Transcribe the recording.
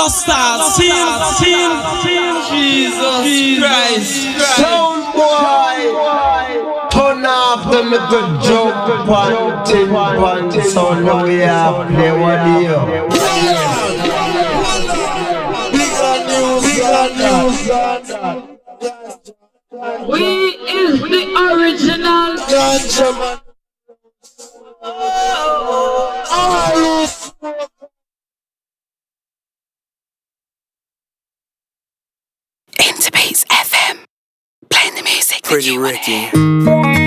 stars, Jesus Christ. Sound boy, turn off the little joke pan, tin pan, so now we have play what do you? We is the original ganja. Interbeats FM, playing the music. Pretty Ricky.